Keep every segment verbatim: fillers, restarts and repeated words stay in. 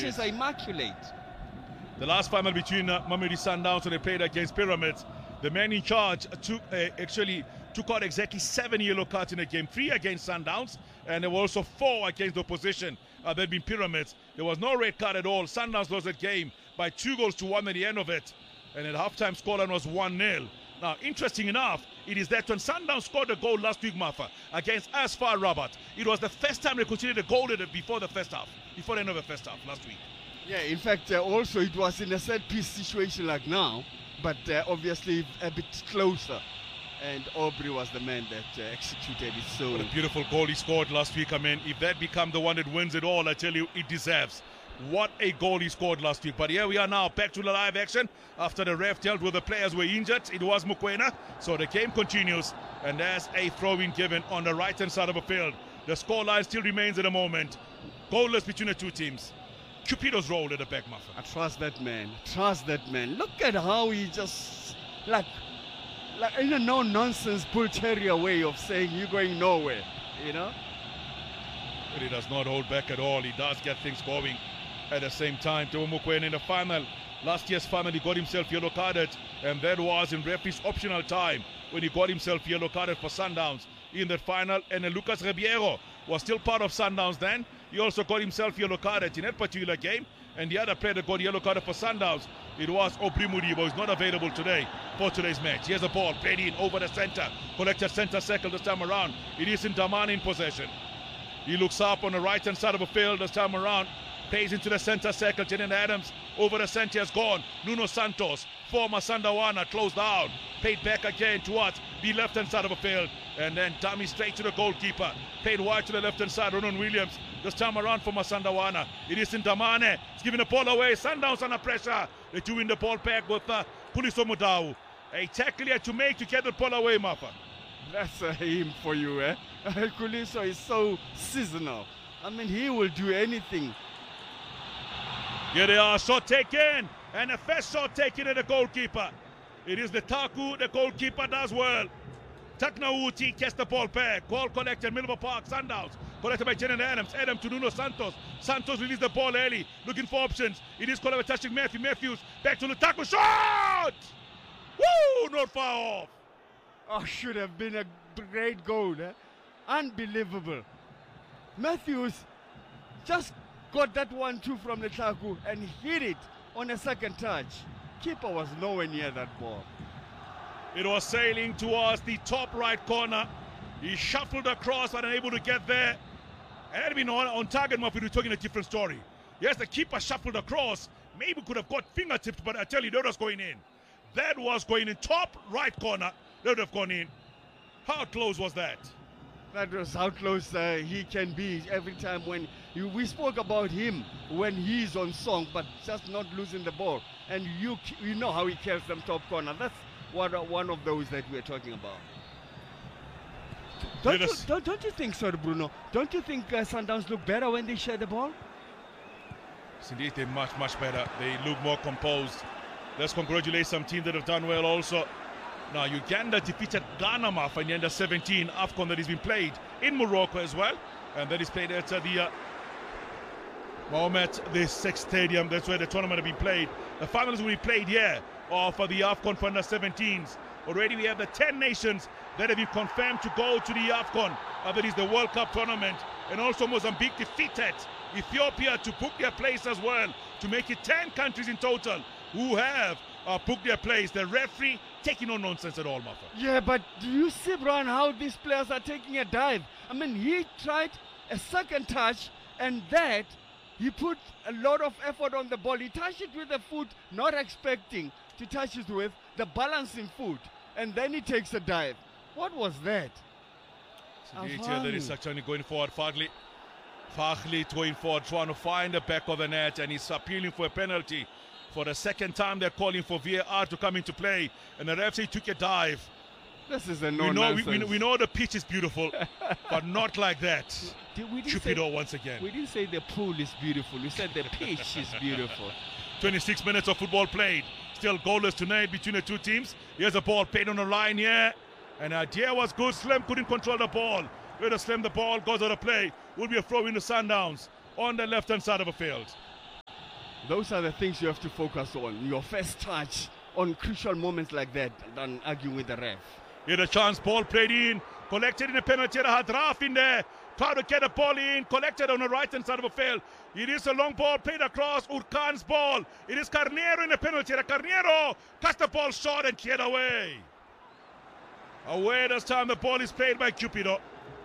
pitches are immaculate. The last final between uh, Mamelodi Sundowns when they played against Pyramids, the man in charge took uh, actually took out exactly seven yellow cards in the game, three against Sundowns, and there were also four against the opposition. Uh, there'd been Pyramids. There was no red card at all. Sundowns lost that game by two goals to one at the end of it, and at halftime scoreline was one nil. Now, interesting enough, it is that when Sundowns scored a goal last week, Martha, against Asfar Rabat, it was the first time they conceded a goal before the first half, before the end of the first half last week. Yeah, in fact, uh, also it was in a set-piece situation like now, but uh, obviously a bit closer. And Aubrey was the man that uh, executed it. So what a beautiful goal he scored last week. I mean, if that become the one that wins it all, I tell you, it deserves. What a goal he scored last week. But here we are now, back to the live action. After the ref dealt with the players were injured, it was Mokoena. So the game continues, and there's a throw-in given on the right-hand side of the field. The scoreline still remains at the moment goalless between the two teams. Cupido's roll at the back, Martha. I trust that man. Trust that man. Look at how he just, like, like in a no-nonsense bull terrier way of saying you're going nowhere, you know? But he does not hold back at all. He does get things going at the same time. Teboho Mokoena in the final, last year's final, he got himself yellow carded, and that was in referee's optional time when he got himself yellow carded for Sundowns in that final. And then Lucas Ribeiro was still part of Sundowns then. He also got himself yellow carded in that particular game. And the other player that got yellow carded for Sundowns, it was Aubrey Mudibo, who's not available today for today's match. Here's the ball, played in over the center, collected center circle this time around. It is in Damane in possession. He looks up on the right-hand side of the field this time around. Plays into the center circle. Jaden Adams over the center has gone. Nuno Santos, former Sandawana, closed down. Paid back again towards the left-hand side of the field. And then dummy straight to the goalkeeper. Paid wide to the left-hand side. Ronan Williams this time around for Masandawana. It is in Damane. He's giving the ball away. Sundowns under pressure. They're doing the ball back with uh, Kuliso Mudau. A tackle here to make to get the ball away, Martha. That's a him for you, eh? Kuliso is so seasonal. I mean, he will do anything. Here they are, shot taken, and the first shot taken at the goalkeeper. It is the Taku, the goalkeeper does well. Taknauti gets the ball back. Ball collected, Middlesbrough Park, Sundowns. Collected by Jaden Adams. Adam to Nuno Santos. Santos released the ball early, looking for options. It is called by touching Matthew Matthews. Back to the Taku, shot! Woo, not far off. Oh, should have been a great goal, eh? Unbelievable. Matthews just got that one two from the Taku and hit it on a second touch. Keeper was nowhere near that ball. It was sailing towards the top right corner. He shuffled across but unable to get there. And had been on, on target, Murphy, we're talking a different story. Yes, the keeper shuffled across. Maybe could have got fingertips, but I tell you, that was going in. That was going in top right corner. That would have gone in. How close was that? That was how close uh, he can be every time when you, we spoke about him when he's on song, but just not losing the ball. And you you know how he kills them top corner. That's what, uh, one of those that we're talking about. Don't you, don't, don't you think so, Bruno? Don't you think uh, Sundowns look better when they share the ball? Yes, indeed, they're much, much better. They look more composed. Let's congratulate some teams that have done well also. Now, Uganda defeated Ghana, Martha, in the under seventeen AFCON that has been played in Morocco as well. And that is played at uh, the uh, Mohamed the Sixth Stadium. That's where the tournament has been played. The finals will be played here uh, for the AFCON for under seventeens. Already we have the ten nations that have been confirmed to go to the AFCON. Uh, that is the World Cup tournament. And also Mozambique defeated Ethiopia to book their place as well, to make it ten countries in total who have uh, booked their place. The referee taking no nonsense at all, Martha. Yeah, but do you see, Brian, how these players are taking a dive? I mean, he tried a second touch, and that he put a lot of effort on the ball. He touched it with the foot, not expecting to touch it with the balancing foot, and then he takes a dive. What was that? Indeed, yeah, there is actually going forward. Fagli, Fagli going forward, trying to find the back of the net, and he's appealing for a penalty. For the second time, they're calling for V A R to come into play, and the ref say took a dive. This is a no we know, nonsense. We, we, we know the pitch is beautiful, but not like that. We Cupido once again. We didn't say the pool is beautiful. We said the pitch is beautiful. twenty-six minutes of football played. Still goalless tonight between the two teams. Here's a ball played on the line here. And idea was good. Slim couldn't control the ball. Where the Slim, the ball goes out of play. Will be a throw in the Sundowns on the left-hand side of the field. Those are the things you have to focus on. Your first touch on crucial moments like that, than arguing with the ref. Here a chance, ball played in, collected in a penalty area, Hadraf in there, trying to get the ball in, collected on the right hand side of the field. It is a long ball played across, Urkan's ball. It is Carneiro in the penalty area. Carneiro cuts the ball short and cleared away. Away this time, the ball is played by Cupido.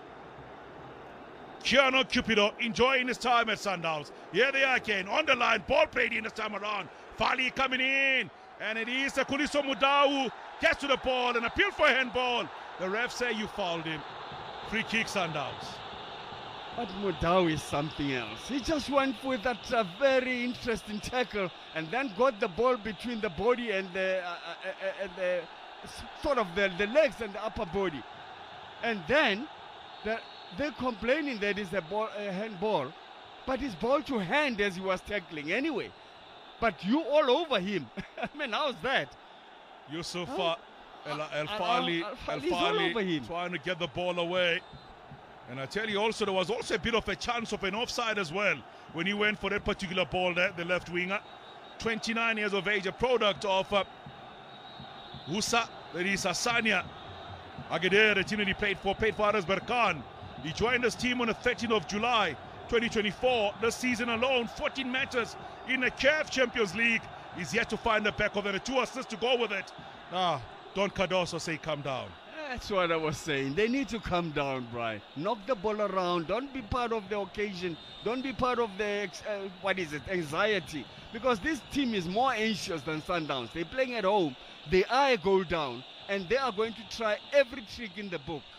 Keanu Cupido enjoying his time at Sundowns. Here they are again, on the line, ball played in this time around. Fali coming in, and it is a Khuliso Mudau gets to the ball and appeal for handball. The ref say you fouled him. Free kick Sundowns. But Mudau is something else. He just went with that uh, very interesting tackle and then got the ball between the body and the, uh, uh, uh, the sort of the, the legs and the upper body. And then the, they're complaining that it's a, ball, a handball, but it's ball to hand as he was tackling anyway. But you all over him. I mean, how's that? Yusuf Huh? El, Al- El Al- Fali, Al- El Fali's all over Fali him. trying to get the ball away. And I tell you also, there was also a bit of a chance of an offside as well when he went for that particular ball there, the left winger. twenty-nine years of age, a product of uh, Husa, that is Hassania Agadir, the team that he played for, played for Aras Berkan. He joined his team on the thirteenth of July twenty twenty-four. This season alone, fourteen matches in the C A F Champions League. He's yet to find the back of it, and two assists to go with it. Ah, Don Cardoso say calm down. That's what I was saying. They need to calm down, Brian. Knock the ball around. Don't be part of the occasion. Don't be part of the, uh, what is it, anxiety. Because this team is more anxious than Sundowns. They're playing at home. They are a goal down. And they are going to try every trick in the book.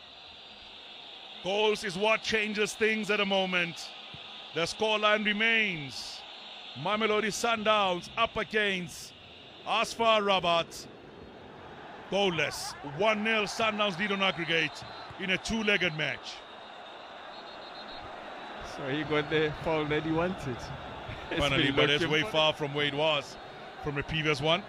Goals is what changes things at the moment. The scoreline remains. Mamelodi Sundowns up against Asfar Rabat. Goalless. one nil Sundowns lead on aggregate in a two-legged match. So he got the foul that he wanted. It's Finally, been but it's looking way for- far from where it was from the previous one.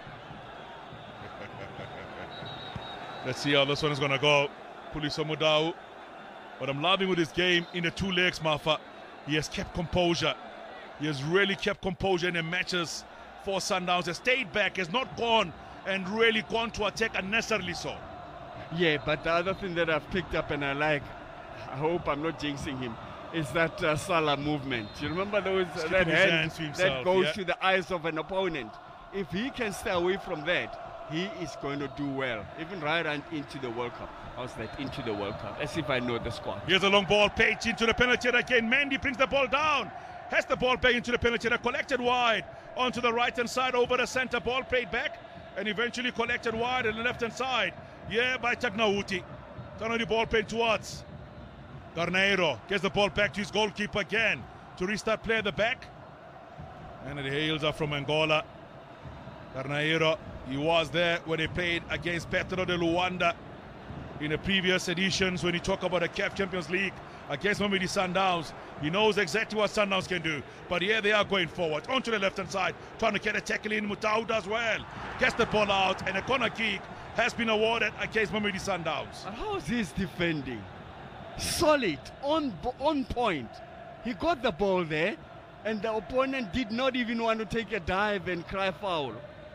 Let's see how this one is going to go. Khuliso Mudau. But I'm loving with his game in the two legs, Mafa. He has kept composure. He has really kept composure in the matches for Sundowns. Has stayed back, has not gone and really gone to attack unnecessarily so. Yeah, but the other thing that I've picked up and I like, I hope I'm not jinxing him, is that uh, Salah movement. You remember those uh, Skipping that his hand hands to that himself, goes yeah. to the eyes of an opponent? If he can stay away from that, he is going to do well. Even right on into the World Cup. How's that? Into the World Cup. Let's see if I know the squad. Here's a long ball, Page into the penalty area again. Mendy brings the ball down. Has the ball back into the penalty area, collected wide onto the right-hand side over the center. Ball played back and eventually collected wide on the left-hand side. Yeah, by Tagnauti. Turn on the ball played towards Carneiro. Gets the ball back to his goalkeeper again to restart play at the back. And the hails are from Angola. Carneiro, he was there when they played against Petro de Luanda in the previous editions when he talked about the C A F Champions League against Mamelodi Sundowns. He knows exactly what Sundowns can do. But here they are going forward, onto the left-hand side, trying to get a tackle in. Mutau does well. Gets the ball out, and a corner kick has been awarded against Mamelodi Sundowns. And how is his defending? Solid, on, on point. He got the ball there, and the opponent did not even want to take a dive and cry foul.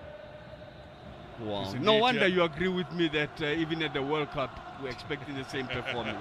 Wow. Yes, No indeed, wonder yeah. you agree with me that uh, even at the World Cup, we're expecting the same performance.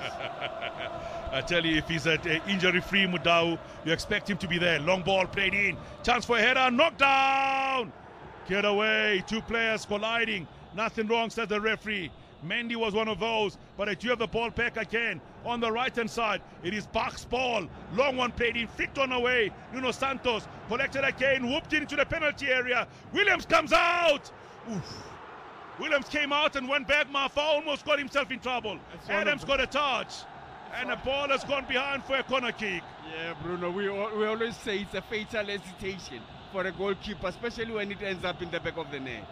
I tell you, if he's at uh, injury-free, Mudau, you expect him to be there. Long ball played in. Chance for a header. Knockdown. Get away. Two players colliding. Nothing wrong, says the referee. Mendy was one of those, but I do have the ball back again on the right-hand side. It is Bach's ball. Long one played in, flicked on away. Nuno Santos collected again, whooped into the penalty area. Williams comes out. Oof. Williams came out and went back. Mafa almost got himself in trouble. That's one Adams of got a touch. And the ball has gone behind for a corner kick. Yeah, Bruno, we, al- we always say it's a fatal hesitation for a goalkeeper, especially when it ends up in the back of the net.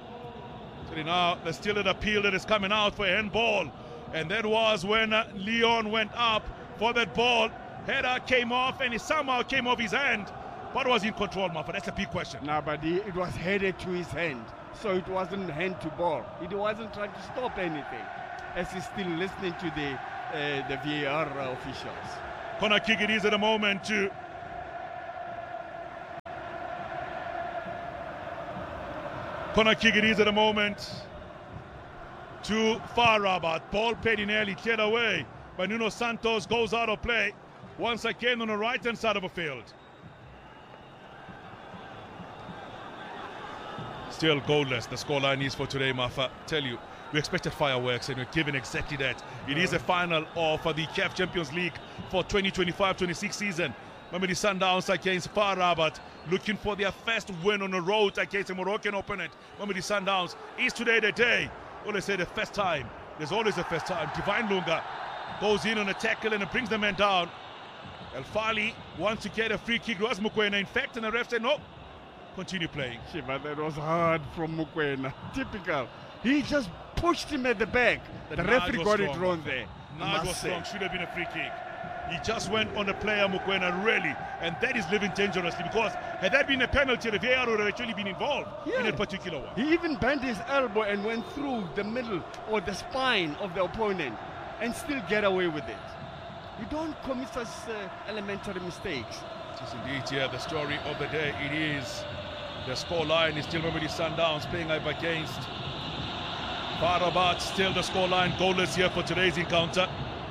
So now there's still an appeal that is coming out for a handball. And that was when uh, Leon went up for that ball. Header came off and it somehow came off his hand. But was in control, Mafa? That's a big question. No, but he, it was headed to his hand. So it wasn't hand to ball. He wasn't trying to stop anything. As he's still listening to the uh, the V A R officials. Corner kick it is at the moment to Corner kick it is at the moment to Far Rabat. Ball played in early, cleared away by Nuno Santos, goes out of play once again on the right hand side of the field. Still goalless, the scoreline is for today, Mafa. Tell you, we expected fireworks and we're given exactly that. It is a final of uh, the C A F Champions League for twenty twenty-five twenty-six season. Mamelodi Sundowns against Far Rabat, looking for their first win on the road against a Moroccan opponent. Mamelodi Sundowns, is today the day? Always say the first time. There's always a first time. Divine Lunga goes in on a tackle and it brings the man down. El Fali wants to get a free kick to Mokoena. In fact, and the ref said no. Continue playing. Shiva, that was hard from Mokoena. Typical. He just pushed him at the back. The, the referee got strong. It wrong there. Nudge was strong. Should have been a free kick. He just went on the player Mokoena, really, and that is living dangerously, because had that been a penalty, the V A R would have actually been involved yeah. in a particular one. He even bent his elbow and went through the middle or the spine of the opponent and still get away with it. You don't commit such uh, elementary mistakes. It is indeed, yeah, the story of the day. It is. The score line is still Mamelodi Sundowns playing up against Far Rabat. Still the score line goalless here for today's encounter.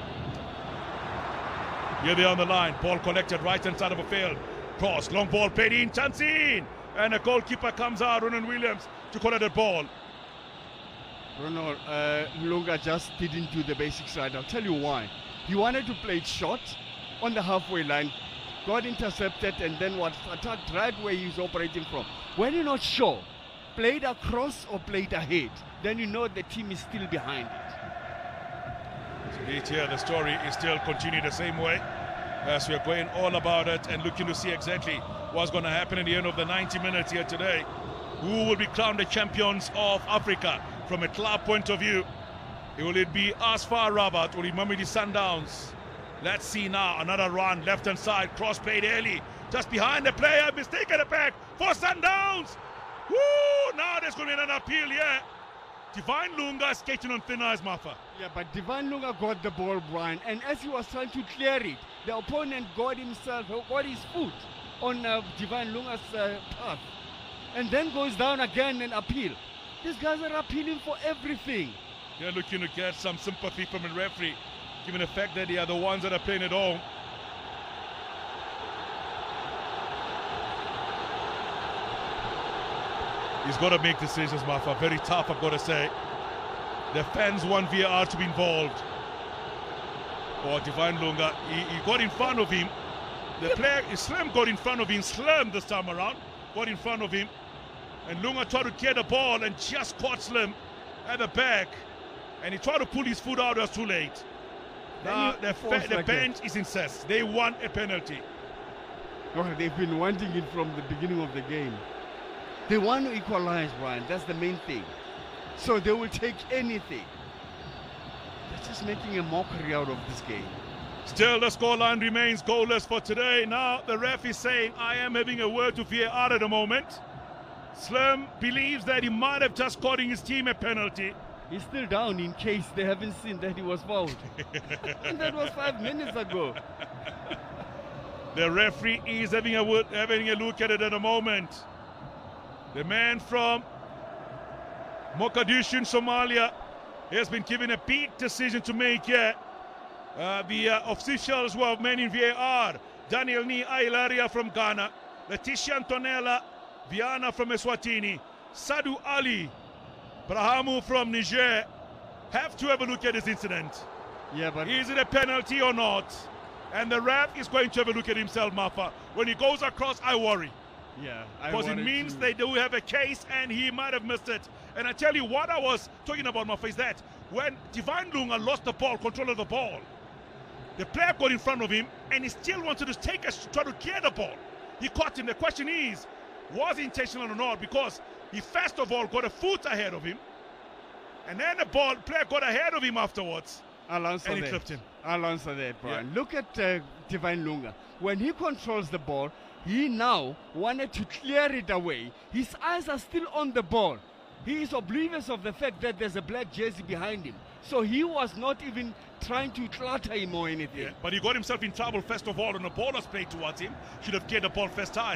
Here they are on the line. Ball collected right hand side of the field. Cross, long ball played in, chance in. And the goalkeeper comes out, Ronan Williams, to collect the ball. Ronald, uh, Lunga just didn't do the basics right. I'll tell you why. He wanted to play it short on the halfway line, got intercepted, and then what attacked right where he's operating from. When you're not sure, play it across or play it ahead, then you know the team is still behind it. Indeed, here the story is still continuing the same way as we're going all about it and looking to see exactly what's going to happen at the end of the ninety minutes here today. Who will be crowned the champions of Africa from a club point of view? Will it be us Far Rabat or the Mamelodi Sundowns? Let's see now. Another run, left hand side, cross played early, just behind the player, mistake at the back for Sundowns. Woo! Now there's going to be an appeal here. Divine Lunga skating on thin ice, Mafa. Yeah, but Divine Lunga got the ball, Brian, and as he was trying to clear it, the opponent got himself, got his foot on uh, Divine Lunga's uh, path, and then goes down again and appeal. These guys are appealing for everything. They're looking to get some sympathy from the referee, given the fact that they are the ones that are playing at home. He's got to make decisions, Mafa. Very tough, I've got to say. The fans want V A R to be involved. For Divine Lunga, he, he got in front of him. The player, Slam got in front of him. Slam this time around got in front of him. And Lunga tried to get the ball and just caught Slam at the back. And he tried to pull his foot out, it was too late. Now the, the like bench that. is incensed. They want a penalty. Oh, they've been wanting it from the beginning of the game. They want to equalize, Brian. That's the main thing. So they will take anything. They're just making a mockery out of this game. Still, the scoreline remains goalless for today. Now the ref is saying, I am having a word to V A R at the moment. Slam believes that he might have just caught his team a penalty. He's still down in case they haven't seen that he was fouled. And that was five minutes ago. The referee is having a, word, having a look at it at the moment. The man from Mogadishu in Somalia has been given a big decision to make here. Uh, the uh, officials who have men in V A R, Daniel Ni Ailaria from Ghana, Leticia Antonella Viana from Eswatini, Sadu Ali Brahamu from Niger, have to have a look at this incident. Yeah, but is it a penalty or not? And the ref is going to have a look at himself, Mafa. When he goes across, I worry. Yeah, because it means to... they do have a case and he might have missed it. And I tell you what I was talking about, Mafa, is that when Divine Lunga lost the ball, control of the ball, the player got in front of him and he still wanted to take a try to clear the ball. He caught him. The question is, was it intentional or not? Because he first of all got a foot ahead of him, and then the ball player got ahead of him afterwards. I'll answer and he that. clipped him. I'll answer that, Brian. Yeah. Look at uh, Divine Lunga. When he controls the ball, he now wanted to clear it away. His eyes are still on the ball. He is oblivious of the fact that there's a black jersey behind him. So he was not even trying to clutter him or anything. Yeah, but he got himself in trouble first of all, and the ball was played towards him. Should have cleared the ball first time.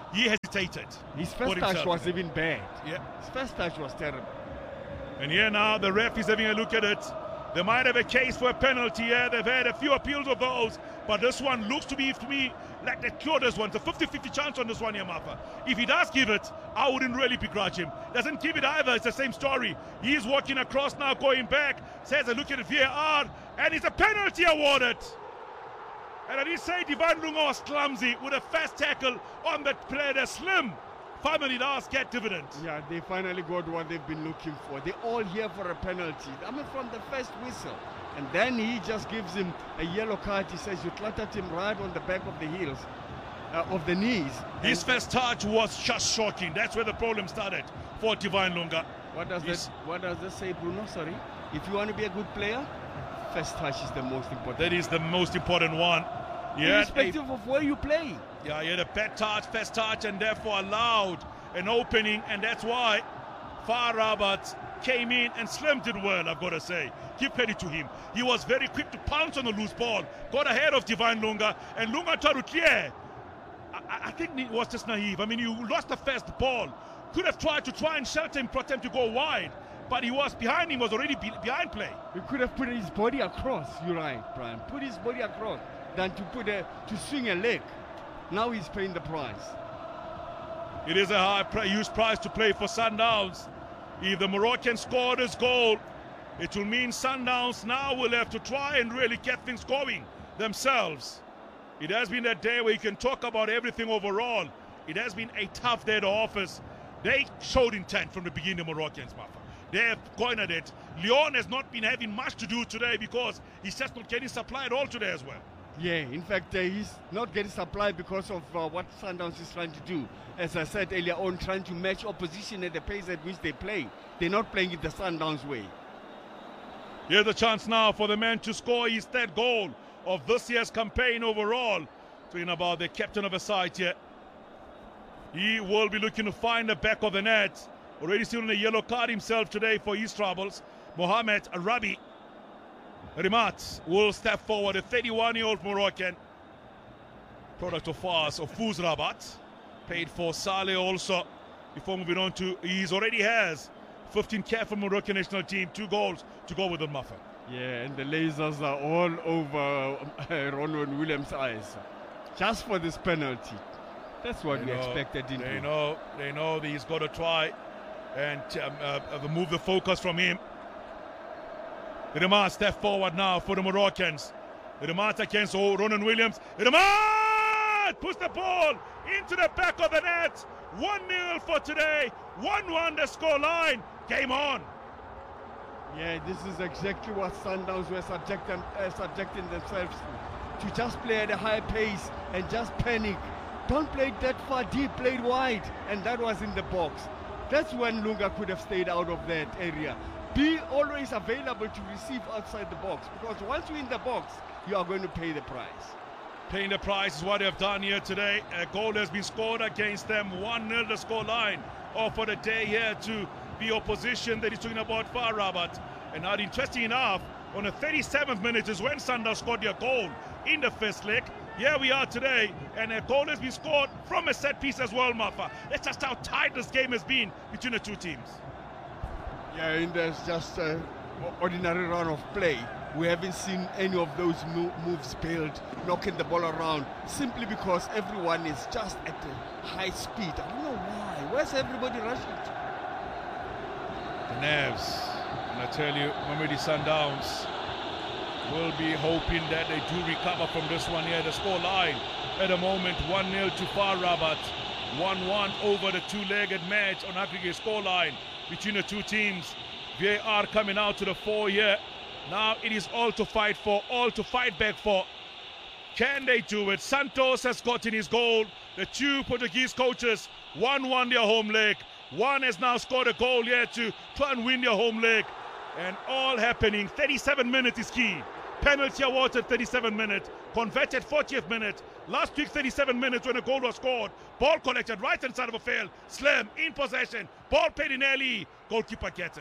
he hesitated. His Put first touch himself was there. even bad. Yeah. His first touch was terrible. And here now the ref is having a look at it. They might have a case for a penalty here. They've had a few appeals of those, but this one looks to be, to me, like the closest one. It's a fifty fifty chance on this one here, Martha. If he does give it, I wouldn't really begrudge him. Doesn't give it either, it's the same story. He's walking across now, going back, says a look at the V A R, and it's a penalty awarded. And I did say Divine Lunga was clumsy with a fast tackle on that player, Slim. Finally does get dividend. Yeah, they finally got what they've been looking for. They're all here for a penalty. I mean, from the first whistle. And then he just gives him a yellow card. He says you clattered him right on the back of the heels, uh, of the knees. His And first touch was just shocking. That's where the problem started for Divine Lunga. what does Yes. that? What does that say, Bruno? Sorry. If you want to be a good player, first touch is the most important. That is the most important one. Yeah, Irrespective of where you play. yeah, he had a bad touch, first touch, and therefore allowed an opening, and that's why Far Rabat came in, and Slim did well, I've got to say. Give credit to him. He was very quick to pounce on the loose ball, got ahead of Divine Lunga, and Lunga tried to clear. I, I think it was just naive. I mean, you lost the first ball. Could have tried to try and shelter him, protect him to go wide, but he was behind him, was already be behind play. He could have put his body across. You're right, Brian. Put his body across than to put a to swing a leg. Now he's paying the price. It is a high pri- huge price to play for Sundowns. If the Moroccans score this goal, it will mean Sundowns now will have to try and really get things going themselves. It has been a day where you can talk about everything overall. It has been a tough day at the office. They showed intent from the beginning, the Moroccans, Martha. They have gone at it. Leon has not been having much to do today because he's just not getting supply at all today as well. Yeah, in fact, uh, he's not getting supply because of uh, what Sundowns is trying to do. As I said earlier on, trying to match opposition at the pace at which they play. They're not playing it the Sundowns way. Here's the chance now for the man to score his third goal of this year's campaign overall. Talking about the captain of the side here. He will be looking to find the back of the net. Already seen a yellow card himself today for his troubles. Mohamed Arabi Rimat will step forward, a thirty-one-year-old Moroccan. Product of Fars of Fuz Rabat. Paid for Saleh also. Before moving on to, he already has fifteen cap for Moroccan national team, two goals to go with the Muffa. Yeah, and the lasers are all over uh, Ronwen Williams' eyes. Just for this penalty. That's what They we know- expected, didn't They we? know, they know that he's got to try and um, uh, uh, move the focus from him. Rimat step forward now for the Moroccans. Rimat against oh, Ronan Williams. Rimat puts the ball into the back of the net. one nil for today. one one the score line. Game on. Yeah, this is exactly what Sundowns were subjecting, uh, subjecting themselves to. To just play at a high pace and just panic. Don't play it that far deep, play it wide. And that was in the box. That's when Lunga could have stayed out of that area. Be always available to receive outside the box. Because once you're in the box, you are going to pay the price. Paying the price is what they have done here today. A goal has been scored against them. one nil the score line. Or for the day here to the opposition that is talking about Far Rabat. And now, interesting enough, on the thirty-seventh minute is when Sundowns scored their goal in the first leg. Here we are today, and a goal has been scored from a set piece as well, Mafa. That's just how tight this game has been between the two teams. Yeah, and there's just an ordinary run of play. We haven't seen any of those mo moves built, knocking the ball around, simply because everyone is just at a high speed. I don't know why. Where's everybody rushing to? The nerves. And I tell you, Mamelodi Sundowns will be hoping that they do recover from this one here. The score line at the moment, one nil to Far Rabat. one one over the two-legged match on aggregate score line between the two teams. V A R coming out to the four here. Now it is all to fight for, all to fight back for. Can they do it? Santos has gotten his goal. The two Portuguese coaches, one won their home leg. One has now scored a goal here to try and win their home leg. And all happening. thirty-seven minutes is key. Penalty awarded thirty-seven minutes. Converted fortieth minute. Last week thirty-seven minutes when a goal was scored. Ball collected right hand side of a field. Slim in possession. Ball played in early. Goalkeeper gets it.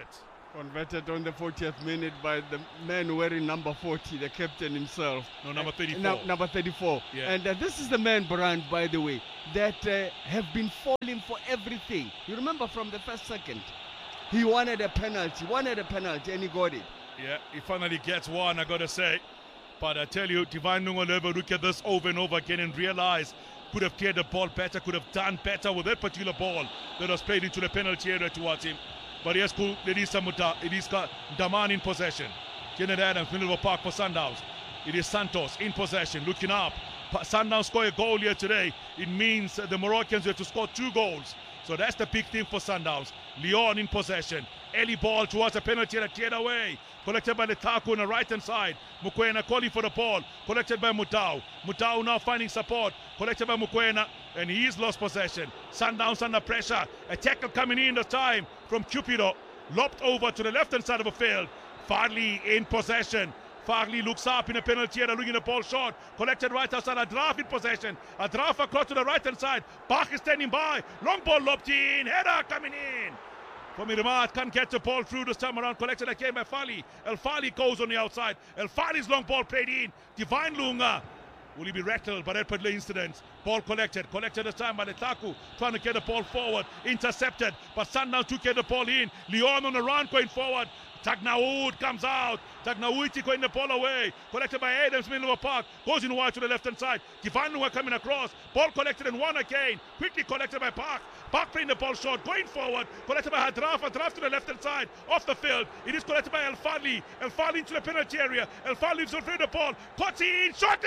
Converted on the fortieth minute by the man wearing number forty, the captain himself. No, number thirty-four. No, number thirty-four. Yeah. And uh, this is the man, Brian, by the way, that uh, have been falling for everything. You remember from the first second, he wanted a penalty, wanted a penalty, and he got it. Yeah, he finally gets one, I gotta say. But I tell you, Divine Lunga never look at this over and over again and realize could have cleared the ball better, could have done better with that particular ball that was played into the penalty area towards him. But yes, cool. It is Samuta. It is Daman in possession. Kenneth Adams, middle of the park for Sundowns. It is Santos in possession, looking up. Sundowns score a goal here today. It means the Moroccans have to score two goals. So that's the big thing for Sundowns. Leon in possession. Early ball towards the penalty area, cleared away. Collected by the Taku on the right-hand side. Mukwena calling for the ball. Collected by Mutau. Mutau now finding support. Collected by Mukwena. And he's lost possession. Sundowns under pressure. A tackle coming in this time from Cupido. Lopped over to the left-hand side of the field. Farley in possession. Farley looks up in a penalty area, looking at the ball short. Collected right outside. Adraf in possession. Adraf across to the right-hand side. Bach is standing by. Long ball lopped in. Header coming in. For Miramar, can't get the ball through this time around. Collected again by Farley. El Farley goes on the outside. El Farley's long ball played in. Divine Lunga. Will he be rattled by that particular incident? Ball collected. Collected this time by Letaku. Trying to get the ball forward. Intercepted. But Sundowns to get the ball in. Leon on the run going forward. Tagnaoud comes out. Tagnaoud going the ball away. Collected by Adams, middle of the park. Goes in wide to the left hand side. Divine Lunga coming across. Ball collected and one again. Quickly collected by Park. Park playing the ball short. Going forward. Collected by Hadraf. Hadraf to the left hand side. Off the field. It is collected by El Farley. El Farley into the penalty area. El Farley leaves the ball. Cuts in. Shot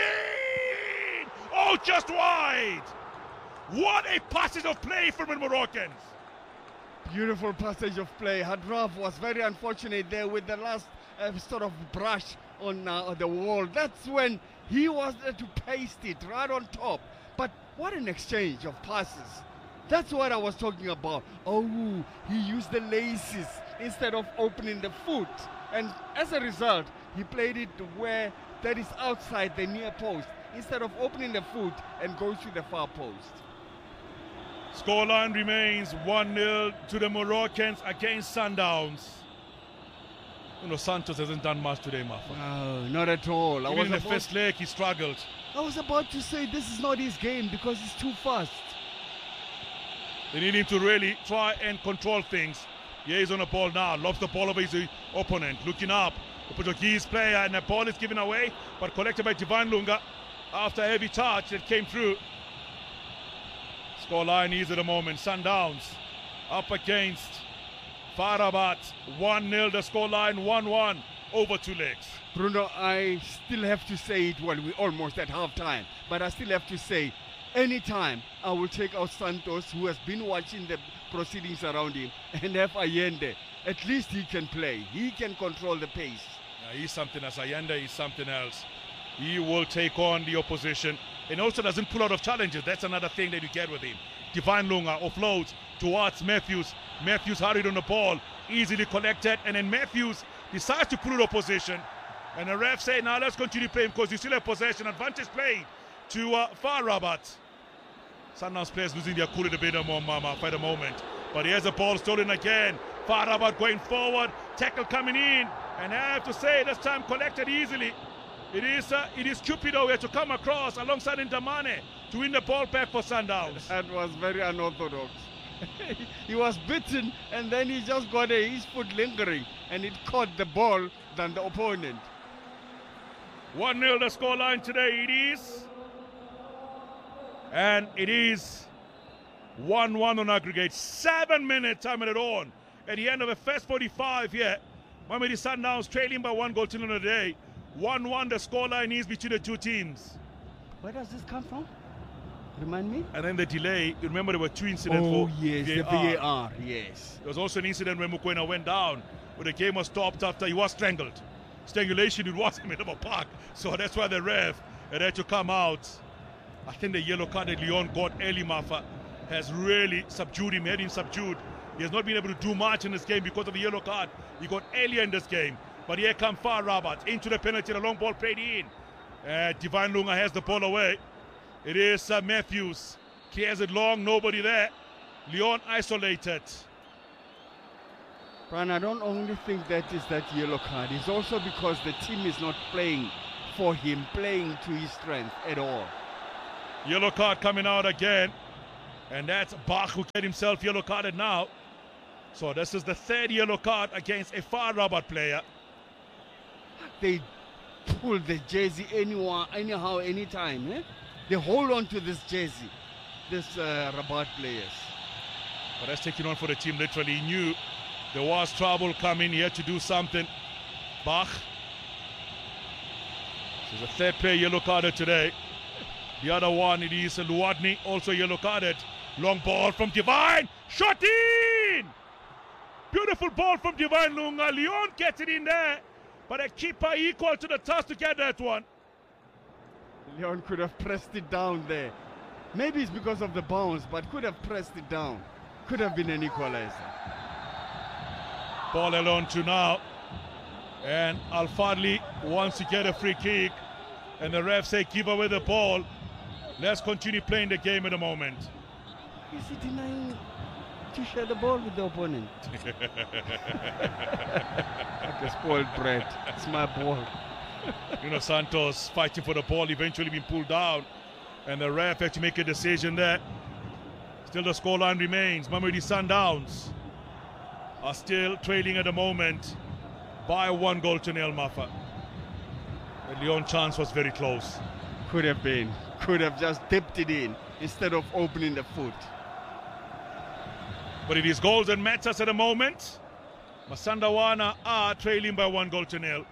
in. Oh, just wide. What a passage of play from the Moroccans. Beautiful passage of play. Hadraf was very unfortunate there with the last uh, sort of brush on, uh, on the wall. That's when he was there to paste it right on top. But what an exchange of passes. That's what I was talking about. Oh, he used the laces instead of opening the foot. And as a result, he played it where that is outside the near post instead of opening the foot and goes to the far post. Scoreline remains one nil to the Moroccans against Sundowns. You know, Santos hasn't done much today, Mafa. No, not at all. I Even was in the about, first leg, he struggled. I was about to say this is not his game because he's too fast. They need him to really try and control things. Yeah, he's on the ball now. Lobs the ball over his opponent. Looking up. The Portuguese player, and the ball is given away, but collected by Divine Lunga after a heavy charge that came through. Scoreline is at the moment. Sundowns up against Farabat. one nil the scoreline, one one over two legs. Bruno, I still have to say it, well, we're almost at half time, but I still have to say, anytime I will take out Santos, who has been watching the proceedings around him, and have Allende. At least he can play. He can control the pace. Yeah, he's something else. Allende is something else. He will take on the opposition and also doesn't pull out of challenges. That's another thing that you get with him. Divine Lunga offloads towards Matthews. Matthews hurried on the ball, easily collected, and then Matthews decides to pull out of position. And the ref say, now let's continue playing because you still have possession. Advantage played to uh, Far Rabat. Sundowns players losing their cool a bit more, Mama, for the moment. But here's the ball stolen again. Far Rabat going forward. Tackle coming in. And I have to say, this time collected easily. It is uh, it is Cupido here to come across alongside Ndamane to win the ball back for Sundowns. That was very unorthodox. He was bitten and then he just got a, his foot lingering and it caught the ball than the opponent. one nil the scoreline today. It is. And it is one one on aggregate. Seven minutes time it on. At the end of the first forty-five here. Mamelodi Sundowns trailing by one goal till the day. one one the scoreline is between the two teams. Where does this come from? Remind me? And then the delay, you remember there were two incidents oh, for yes, V A R. the V A R, yes. There was also an incident when Mukwena went down, where the game was stopped after he was strangled. Strangulation, it was in the middle of a park. So that's why the ref had to come out. I think the yellow card that Leon got early, Mafa, has really subdued him, had him subdued. He has not been able to do much in this game because of the yellow card he got earlier in this game. But here comes Far Rabat into the penalty, the long ball played in. Uh, Divine Lunga has the ball away. It is uh, Matthews. Clears it long, nobody there. Leon isolated. Brian, I don't only think that is that yellow card. It's also because the team is not playing for him, playing to his strength at all. Yellow card coming out again. And that's Bach who get himself yellow carded now. So this is the third yellow card against a Far Rabat player. They pull the jersey anyone, anyhow, anytime. Eh? They hold on to this jersey, this uh, Rabat players. But that's taking on for the team literally. He knew there was trouble coming. He had to do something. Bach. This is the third player yellow carded today. The other one, it is Luadni, also yellow carded. Long ball from Divine. Shot in! Beautiful ball from Divine Lunga. Leon gets it in there. But a keeper equal to the task to get that one. Leon could have pressed it down there. Maybe it's because of the bounce, but could have pressed it down. Could have been an equalizer. Ball alone to now. And Al Fadli wants to get a free kick. And the ref say give away the ball. Let's continue playing the game at the moment. Is he denying to share the ball with the opponent? Like a spoiled brat. It's my ball. You know, Santos fighting for the ball, eventually being pulled down. And the ref had to make a decision there. Still the scoreline remains. Mamelodi Sundowns are still trailing at the moment by one goal to nil, Mafa. The Leon chance was very close. Could have been. Could have just dipped it in instead of opening the foot. But it is goals and matters at the moment. Masandawana are trailing by one goal to nil.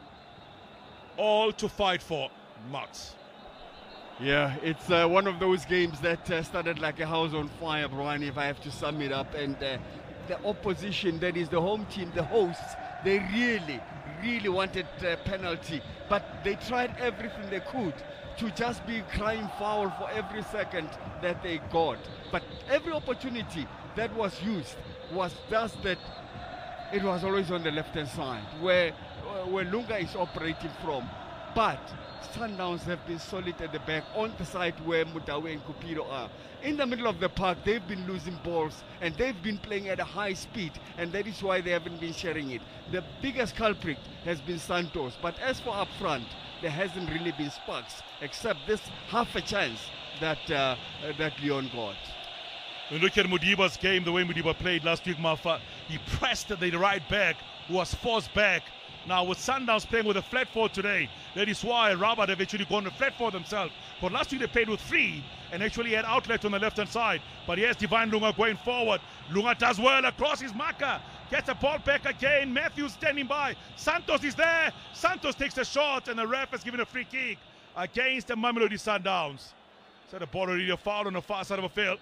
All to fight for. Max. Yeah, it's uh, one of those games that uh, started like a house on fire, Brian, if I have to sum it up. And uh, the opposition, that is the home team, the hosts, they really, really wanted a penalty. But they tried everything they could to just be crying foul for every second that they got. But every opportunity that was used was just that it was always on the left-hand side, where, where Lunga is operating from. But Sundowns have been solid at the back, on the side where Mutawe and Cupido are. In the middle of the park, they've been losing balls, and they've been playing at a high speed, and that is why they haven't been sharing it. The biggest culprit has been Santos, but as for up front, there hasn't really been sparks, except this half a chance that, uh, that Leon got. When you look at Mudiba's game, the way Mudiba played last week, Mafa, he pressed the right back, who was forced back. Now with Sundowns playing with a flat four today, that is why Rabat have actually gone to flat four themselves. But last week they played with three and actually had outlet on the left hand side. But here's Divine Lunga going forward. Lunga does well across his marker. Gets the ball back again. Matthews standing by. Santos is there. Santos takes a shot and the ref has given a free kick against the Mamelodi Sundowns. So the ball already a foul on the far side of the field.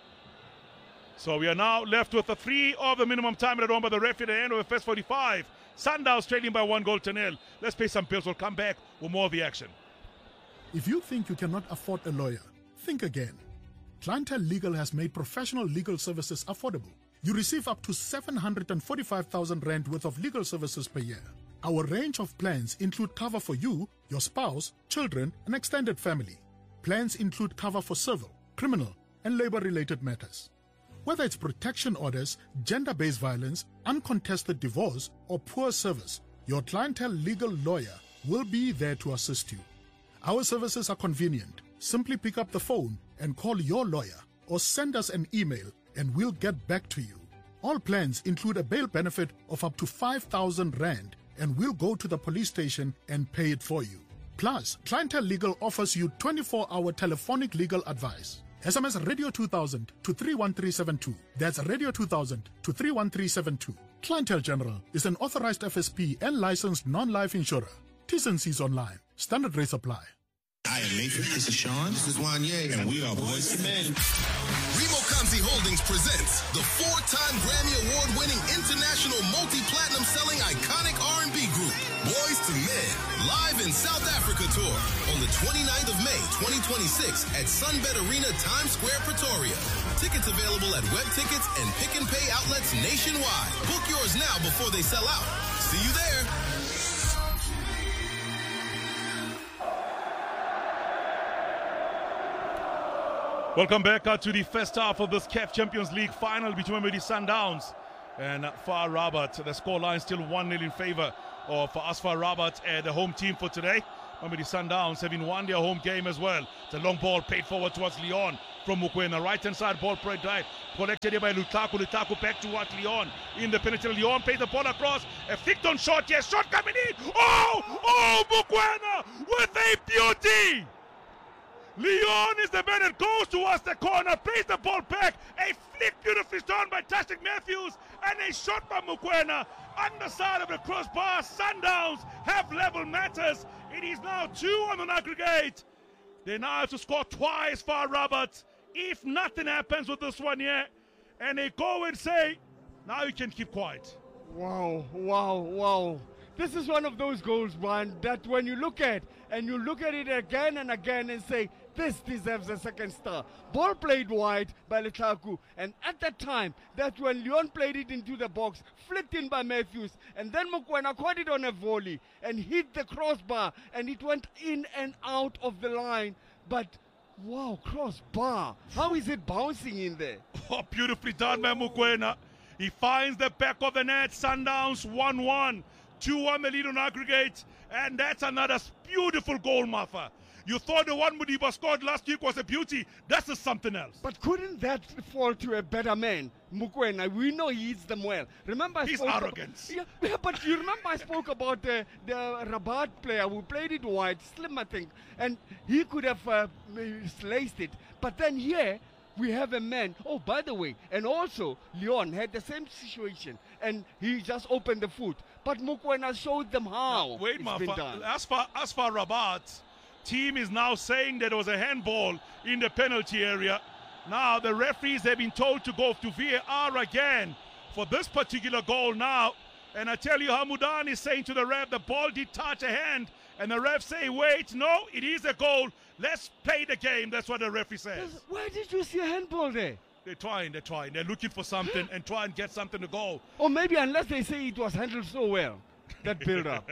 So we are now left with a three of the minimum time added on by the referee at the end of the first forty-five. Sundowns trailing by one goal to nil. Let's pay some bills. We'll come back with more of the action. If you think you cannot afford a lawyer, think again. Clientele Legal has made professional legal services affordable. You receive up to seven hundred forty-five thousand rand worth of legal services per year. Our range of plans include cover for you, your spouse, children, and extended family. Plans include cover for civil, criminal, and labor-related matters. Whether it's protection orders, gender-based violence, uncontested divorce, or poor service, your Clientele Legal lawyer will be there to assist you. Our services are convenient. Simply pick up the phone and call your lawyer or send us an email and we'll get back to you. All plans include a bail benefit of up to five thousand rand and we'll go to the police station and pay it for you. Plus, Clientele Legal offers you twenty-four hour telephonic legal advice. S M S Radio two thousand to three one three seven two. That's Radio two thousand to three one three seven two. Clientele General is an authorized F S P and licensed non-life insurer. T's and C's online. Standard rates apply. I am Nathan. This is Sean. This is Wanye. And we are Boys to Men. Remo Kamsi Holdings presents the four-time Grammy Award-winning international multi-platinum selling iconic R and B group, Boys to Men, live in South Africa tour on the twenty-ninth of May, twenty twenty-six at Sunbet Arena, Times Square, Pretoria. Tickets available at web tickets and pick and pay outlets nationwide. Book yours now before they sell out. See you there. Welcome back uh, to the first half of this C A F Champions League final between Mamelodi Sundowns and uh, Far Rabat. The scoreline still one nil in favor of uh, Asfar Rabat, uh, the home team for today. Mamelodi Sundowns having won their home game as well. It's a long ball played forward towards Leon from Mokoena. Right hand side ball played right. Collected here by Lukaku. Lukaku back towards Leon. In the penalty, Leon plays the ball across. A flicked on shot. Yes, shot coming in. Oh, oh, Mokoena with a beauty. Leon is the man that goes towards the corner, plays the ball back. A flick beautifully done by Tashik Matthews, and a shot by Mokoena underside of the crossbar. Sundowns have level matters. It is now two on an aggregate. They now have to score twice for Rabat. If nothing happens with this one here, and they go and say, now you can keep quiet. Wow, wow, wow. This is one of those goals, Brian, that when you look at and you look at it again and again and say, this deserves a second star. Ball played wide by Lukaku, and at that time, that's when Leon played it into the box, flicked in by Matthews, and then Mokoena caught it on a volley and hit the crossbar, and it went in and out of the line. But wow, crossbar, how is it bouncing in there? Oh, beautifully done by Mokoena. He finds the back of the net. Sundowns one one. two one the lead on aggregate, and that's another beautiful goal, Mafa. You thought the one Mudiba scored last week was a beauty. That's just something else. But couldn't that fall to a better man, Mokoena? We know he hits them well. Remember, I His spoke arrogance. About, yeah, yeah, but you remember I spoke about the, the Rabat player who played it wide, Slim, I think, and he could have uh, sliced it. But then here, we have a man. Oh, by the way, and also Leon had the same situation, and he just opened the foot. But Mokoena showed them how. Now, wait, it's Mafa. been done. As far as far Rabat, team is now saying that there was a handball in the penalty area. Now the referees have been told to go to V A R again for this particular goal now. And I tell you, Hamudan is saying to the ref, the ball did touch a hand. And the ref say, wait, no, it is a goal. Let's play the game. That's what the referee says. Where did you see a handball there? They're trying, they're trying. They're looking for something and try and get something to go. Or maybe unless they say it was handled so well, that build-up.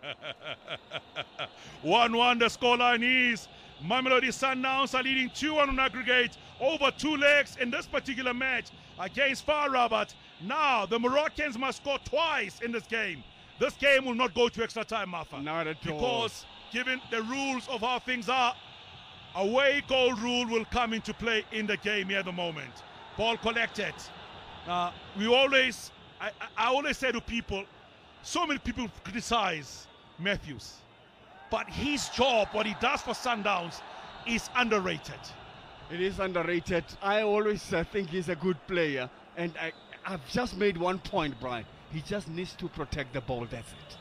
one one the scoreline is. Mamelodi Sundowns are leading two one on aggregate over two legs in this particular match against Far Rabat. Now the Moroccans must score twice in this game. This game will not go to extra time, Mafa. Not at all. Because given the rules of how things are, away goal rule will come into play in the game here at the moment. Ball collected. Uh, we always, I, I always say to people, so many people criticize Matthews, but his job, what he does for Sundowns, is underrated. It is underrated. I always uh, think he's a good player, and I, I've just made one point, Brian. He just needs to protect the ball. That's it.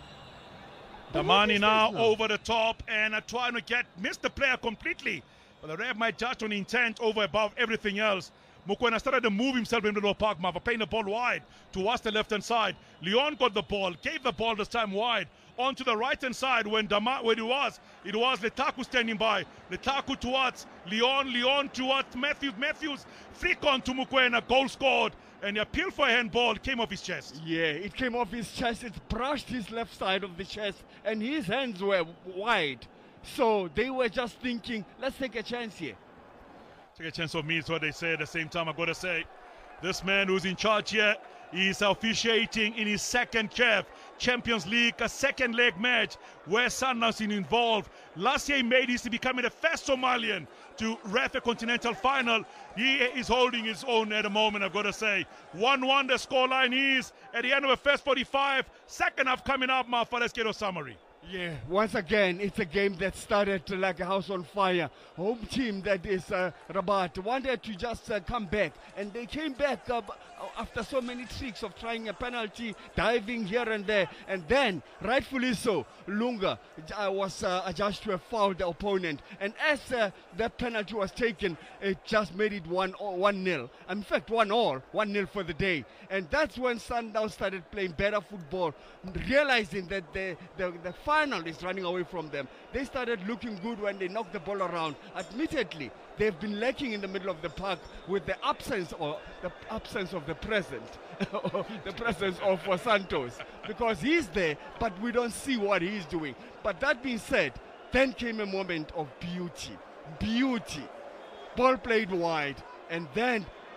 The money now over the top and uh, trying to get missed the player completely. But the ref might judge on intent over above everything else. Mokoena started to move himself in the lower park, Mava, playing the ball wide towards the left-hand side. Leon got the ball, gave the ball this time wide onto the right-hand side when Dama, where it was, it was Lukaku standing by. Lukaku towards Leon, Leon towards Matthews, Matthews, flick on to Mokoena, goal scored. And the appeal for a handball came off his chest. Yeah, it came off his chest. It brushed his left side of the chest, and his hands were wide. So they were just thinking, let's take a chance here. Take a chance of me is what they say. At the same time, I've got to say, this man who's in charge here is officiating in his second C A F Champions League, a second leg match where Sundowns is involved. Last year he made this to becoming the first Somalian to ref a continental final. He is holding his own at the moment, I've got to say. one one the scoreline is at the end of the first forty-five. Second half coming up, Mafa. Let's get a summary. Yeah, once again, it's a game that started like a house on fire. Home team that is uh, Rabat wanted to just uh, come back, and they came back uh, after so many tricks of trying a penalty, diving here and there, and then, rightfully so, Lunga uh, was uh, adjudged to have fouled the opponent, and as uh, that penalty was taken, it just made it one one nil. In fact, one all, one nil for the day, and that's when Sundowns started playing better football, realizing that the the, the final is running away from them. They started looking good when they knocked the ball around. Admittedly, they've been lacking in the middle of the park with the absence or the absence of the present, the presence of uh, Santos, because he's there, but we don't see what he's doing. But that being said, then came a moment of beauty, beauty. Ball played wide, and then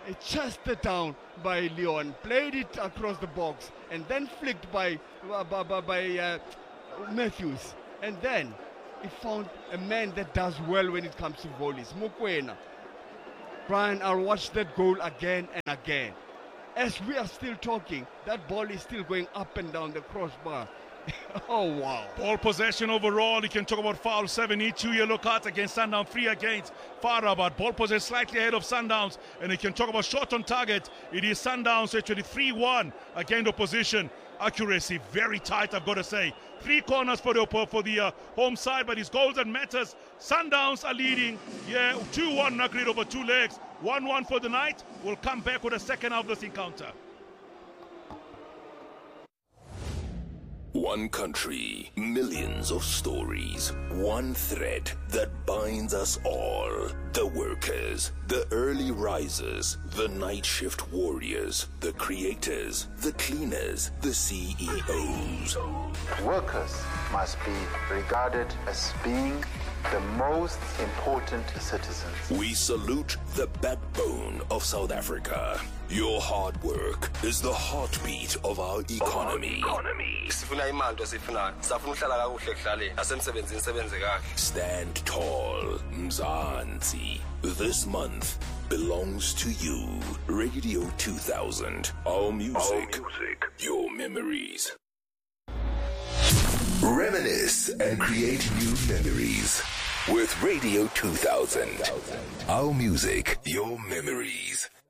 chested down by Leon, played it across the box, and then flicked by by, by, by uh, Matthews. And then he found a man that does well when it comes to volleys, Mokoena. Brian, I'll watch that goal again and again. As we are still talking, that ball is still going up and down the crossbar. Oh, wow. Ball possession overall. You can talk about foul seven, E two yellow cards against Sundown, three against Farah, but ball possession slightly ahead of Sundowns. And you can talk about shot on target. It is Sundowns actually three one against opposition. Accuracy very tight, I've got to say. Three corners for the for the uh, home side, but his goals and matters. Sundowns are leading. Yeah, two one Nagrid over two legs. one one for the night. We'll come back with a second half of this encounter. One country, millions of stories, one thread that binds us all. The workers, the early risers, the night shift warriors, the creators, the cleaners, the C E Os. Workers must be regarded as being the most important citizens. We salute the backbone of South Africa. Your hard work is the heartbeat of our economy. Stand tall, Mzansi. This month belongs to you. Radio two thousand. Our music, our music, your memories. Reminisce and create new memories with Radio two thousand. Our music, your memories.